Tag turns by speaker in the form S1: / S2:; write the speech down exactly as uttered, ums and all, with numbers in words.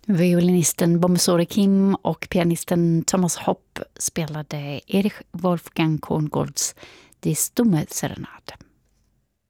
S1: Violinisten Bomsore Kim och pianisten Thomas Hopp spelade Erich Wolfgang Korngolds Die Stumme Serenade.